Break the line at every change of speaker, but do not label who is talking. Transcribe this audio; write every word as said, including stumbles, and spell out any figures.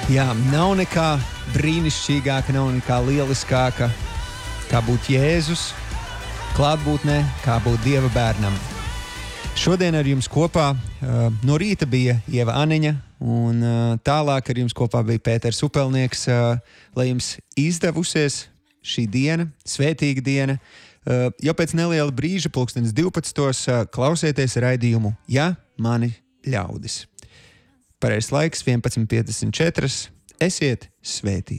Jā, nav nekā brīnišķīgāka, nav nekā lieliskāka, kā būt Jēzus klātbūtnē, kā būt Dieva bērnam. Šodien ar jums kopā uh, no rīta bija Ieva Aniņa, un uh, tālāk ar jums kopā bija Pēters Upelnieks. Uh, lai jums izdevusies šī diena, svētīga diena. Uh, jau pēc neliela brīža, pulkstenis divpadsmitos, uh, klausieties raidījumu Ja mani ļaudis. Pareizs laiks vienpadsmit piecdesmit četri. Esiet svētīti!